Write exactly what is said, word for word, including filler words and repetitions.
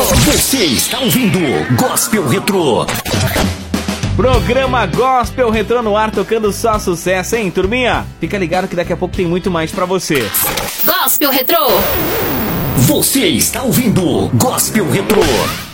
Você está ouvindo Gospel Retrô. Programa Gospel Retrô no ar, tocando só sucesso, hein, turminha? Fica ligado que daqui a pouco tem muito mais pra você. Gospel Retrô. Você está ouvindo Gospel Retrô.